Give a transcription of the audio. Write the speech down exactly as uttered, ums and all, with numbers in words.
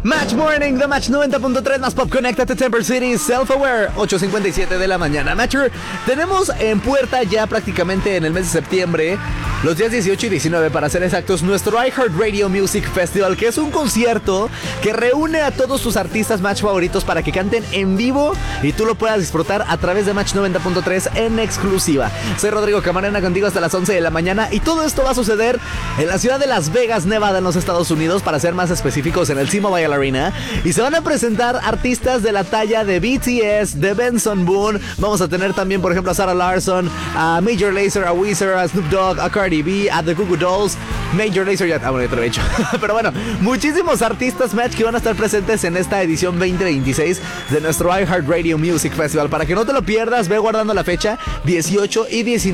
Match Morning, The Match noventa punto tres más Pop, conéctate Temper City, Self-Aware, ocho cincuenta y siete de la mañana. Matcher, tenemos en puerta ya prácticamente en el mes de septiembre, los días dieciocho y diecinueve para ser exactos, nuestro iHeartRadio Music Festival, que es un concierto que reúne a todos tus artistas Match favoritos para que canten en vivo y tú lo puedas disfrutar a través de Match noventa punto tres en exclusiva. Soy Rodrigo Camarena, contigo hasta las once de la mañana, y todo esto va a suceder en la ciudad de Las Vegas, Nevada, en los Estados Unidos, para ser más específicos en el T-Mobile Arena, y se van a presentar artistas de la talla de B T S, de Benson Boone. Vamos a tener también, por ejemplo, a Sarah Larson, a Major Lazer, a Weezer, a Snoop Dogg, a Cardi B, a The Goo Goo Dolls. Major Lazer ya, ah, bueno, ya te lo he dicho. Pero bueno, muchísimos artistas Match que van a estar presentes en esta edición veinte veintiséis de nuestro iHeartRadio Music Festival. Para que no te lo pierdas, ve guardando la fecha dieciocho y diecinueve